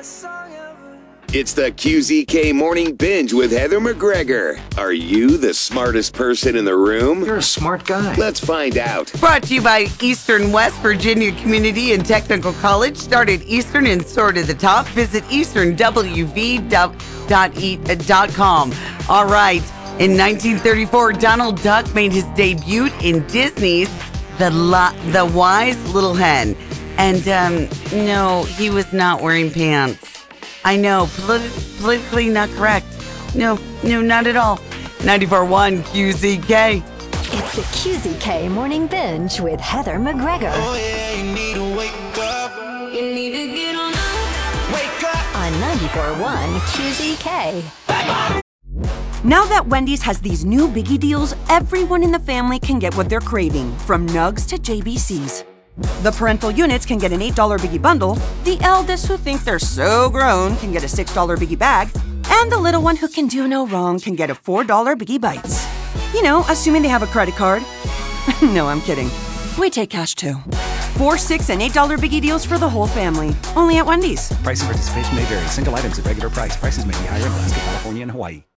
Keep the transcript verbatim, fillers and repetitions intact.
It's the Q Z K Morning Binge with Heather McGregor. Are you the smartest person in the room? You're a smart guy. Let's find out. Brought to you by Eastern West Virginia Community and Technical College. Start at Eastern and soar to the top. Visit eastern w v dot com. All right. In nineteen thirty-four, Donald Duck made his debut in Disney's The, La- the Wise Little Hen. And, um, no, he was not wearing pants. I know, politi- politically not correct. No, no, not at all. ninety-four point one Q Z K. It's the Q Z K Morning Binge with Heather McGregor. Oh yeah, you need to wake up. You need to get on up. Wake up. On ninety-four point one Q Z K. Now that Wendy's has these new biggie deals, everyone in the family can get what they're craving, from nugs to J B Cs. The parental units can get an eight dollar biggie bundle, the eldest who think they're so grown can get a six dollar biggie bag, and the little one who can do no wrong can get a four dollar biggie bites. You know, assuming they have a credit card. No, I'm kidding. We take cash too. Four, six, and eight dollar biggie deals for the whole family. Only at Wendy's. Price and participation may vary. Single items at regular price. Prices may be higher in Alaska, California, and Hawaii.